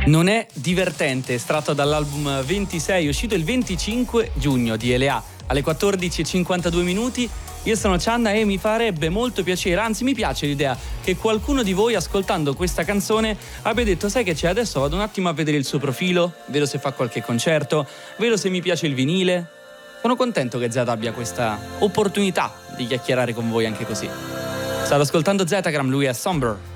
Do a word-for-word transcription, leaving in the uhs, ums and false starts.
Non è divertente, estratto dall'album ventisei, uscito il venticinque giugno di L A alle quattordici e cinquantadue minuti. Io sono Cianna e mi farebbe molto piacere, anzi mi piace l'idea che qualcuno di voi ascoltando questa canzone abbia detto: sai che c'è, adesso vado un attimo a vedere il suo profilo, vedo se fa qualche concerto, vedo se mi piace il vinile. Sono contento che Zeta abbia questa opportunità di chiacchierare con voi anche così. State ascoltando Zetagram, lui è Somber.